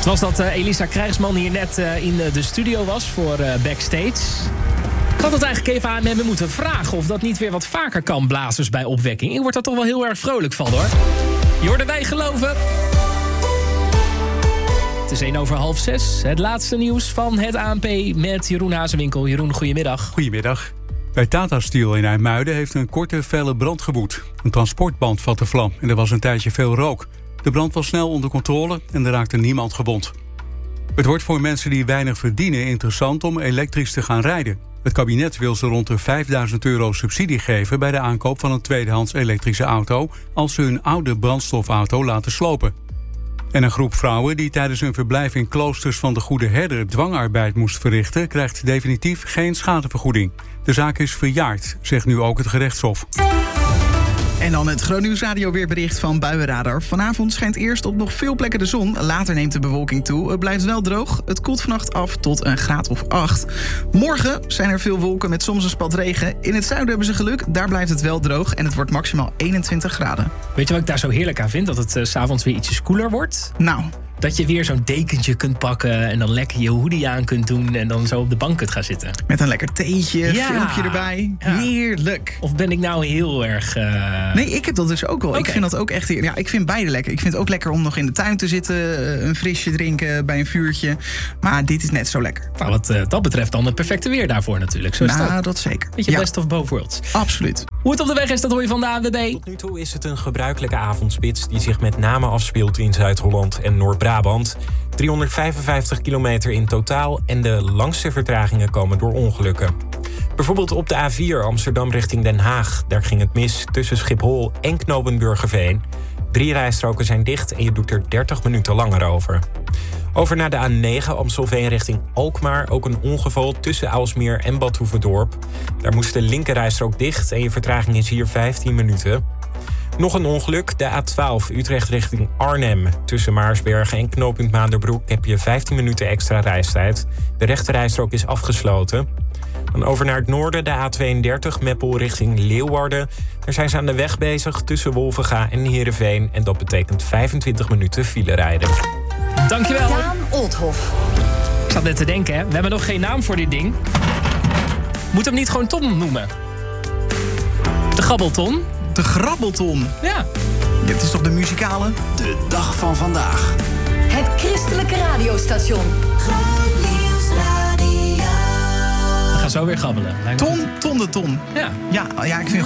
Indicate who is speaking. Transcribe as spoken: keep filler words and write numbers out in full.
Speaker 1: Was dat uh, Elisa Krijgsman hier net uh, in uh, de studio was voor uh, Backstage. Ik had het eigenlijk even aan hem moeten vragen of dat niet weer wat vaker kan, blazers bij opwekking. Ik word daar toch wel heel erg vrolijk van, hoor. Je hoorde wij geloven. Het is één over half zes. Het laatste nieuws van het A N P met Jeroen Hazewinkel. Jeroen, goedemiddag.
Speaker 2: Goedemiddag. Bij Tata Steel in IJmuiden heeft een korte, felle brand gewoed. Een transportband vatte vlam en er was een tijdje veel rook. De brand was snel onder controle en er raakte niemand gewond. Het wordt voor mensen die weinig verdienen interessant om elektrisch te gaan rijden. Het kabinet wil ze rond de vijfduizend euro subsidie geven bij de aankoop van een tweedehands elektrische auto als ze hun oude brandstofauto laten slopen. En een groep vrouwen die tijdens hun verblijf in kloosters van de Goede Herder dwangarbeid moest verrichten, krijgt definitief geen schadevergoeding. De zaak is verjaard, zegt nu ook het gerechtshof.
Speaker 3: En dan het Groningen Radio weerbericht van Buienradar. Vanavond schijnt eerst op nog veel plekken de zon. Later neemt de bewolking toe. Het blijft wel droog. Het koelt vannacht af tot een graad of acht. Morgen zijn er veel wolken met soms een spat regen. In het zuiden hebben ze geluk. Daar blijft het wel droog. En het wordt maximaal eenentwintig graden.
Speaker 1: Weet je wat ik daar zo heerlijk aan vind? Dat het uh, 's avonds weer ietsjes koeler wordt.
Speaker 3: Nou...
Speaker 1: Dat je weer zo'n dekentje kunt pakken en dan lekker je hoodie aan kunt doen en dan zo op de bank kunt gaan zitten.
Speaker 3: Met een lekker theetje,
Speaker 1: ja.
Speaker 3: filmpje erbij. Ja. Heerlijk.
Speaker 1: Of ben ik nou heel erg... Uh...
Speaker 3: Nee, ik heb dat dus ook wel. Okay. Ik vind dat ook echt... Ja, ik vind beide lekker. Ik vind het ook lekker om nog in de tuin te zitten, een frisje drinken bij een vuurtje. Maar dit is net zo lekker.
Speaker 1: Nou, wat uh, dat betreft dan het perfecte weer daarvoor natuurlijk. Zo is
Speaker 3: nou,
Speaker 1: dat.
Speaker 3: dat zeker.
Speaker 1: Beetje
Speaker 3: ja.
Speaker 1: best of both worlds.
Speaker 3: Absoluut.
Speaker 1: Hoe het op de weg is, dat hoor je van de A N W B.
Speaker 4: Tot nu toe is het een gebruikelijke avondspits die zich met name afspeelt in Zuid-Holland en Noord-Brabant. driehonderdvijfenvijftig kilometer in totaal en de langste vertragingen komen door ongelukken. Bijvoorbeeld op de A vier Amsterdam richting Den Haag. Daar ging het mis tussen Schiphol en Knopen Burgerveen. Drie rijstroken zijn dicht en je doet er dertig minuten langer over. Over naar de A negen Amstelveen richting Alkmaar. Ook een ongeval tussen Aalsmeer en Bad Hoeverdorp. Daar moest de linkerrijstrook dicht en je vertraging is hier vijftien minuten. Nog een ongeluk, de A twaalf Utrecht richting Arnhem. Tussen Maarsbergen en knooppunt Maanderbroek heb je vijftien minuten extra reistijd. De rechterrijstrook is afgesloten. Dan over naar het noorden, de A tweeëndertig Meppel richting Leeuwarden. Daar zijn ze aan de weg bezig tussen Wolvenga en Heerenveen. En dat betekent vijfentwintig minuten file rijden.
Speaker 1: Dankjewel.
Speaker 5: Daan Olthoff.
Speaker 1: Ik zat net te denken, hè. We hebben nog geen naam voor dit ding. Moet hem niet gewoon Tom noemen? De Grabbelton?
Speaker 3: De Grabbelton?
Speaker 1: Ja.
Speaker 3: Dit is toch de muzikale?
Speaker 6: De dag van vandaag.
Speaker 5: Het christelijke radiostation.
Speaker 1: We gaan zo weer gabbelen.
Speaker 3: Ton, Ton de Ton.
Speaker 1: Ja.
Speaker 3: Ja, ja, ik vind